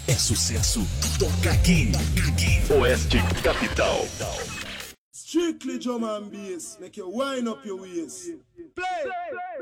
É sucesso, toca aqui. Oeste Capital. Strictly drum and bass, make you wind up your waist. Play.